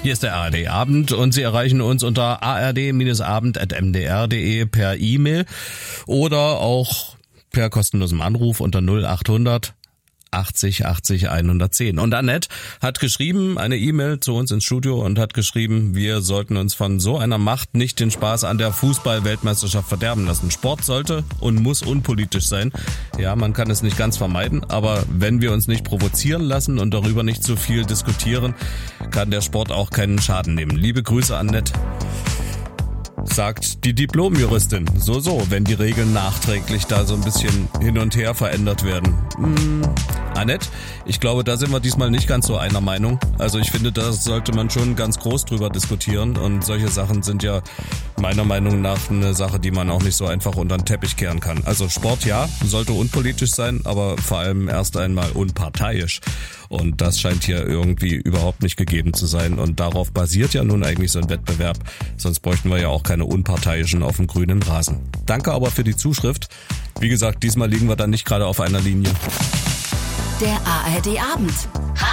Hier ist der ARD Abend und Sie erreichen uns unter ard-abend@mdr.de per E-Mail oder auch per kostenlosem Anruf unter 0800 80 80 110. Und Annette hat geschrieben, eine E-Mail zu uns ins Studio und hat geschrieben, wir sollten uns von so einer Macht nicht den Spaß an der Fußball-Weltmeisterschaft verderben lassen. Sport sollte und muss unpolitisch sein. Ja, man kann es nicht ganz vermeiden, aber wenn wir uns nicht provozieren lassen und darüber nicht so viel diskutieren, kann der Sport auch keinen Schaden nehmen. Liebe Grüße, Annette. Sagt die Diplomjuristin. So, wenn die Regeln nachträglich da so ein bisschen hin und her verändert werden. Annette, ich glaube, da sind wir diesmal nicht ganz so einer Meinung. Also ich finde, da sollte man schon ganz groß drüber diskutieren und solche Sachen sind ja meiner Meinung nach eine Sache, die man auch nicht so einfach unter den Teppich kehren kann. Also Sport, ja, sollte unpolitisch sein, aber vor allem erst einmal unparteiisch. Und das scheint hier irgendwie überhaupt nicht gegeben zu sein. Und darauf basiert ja nun eigentlich so ein Wettbewerb. Sonst bräuchten wir ja auch keine Unparteiischen auf dem grünen Rasen. Danke aber für die Zuschrift. Wie gesagt, diesmal liegen wir dann nicht gerade auf einer Linie. Der ARD Abend.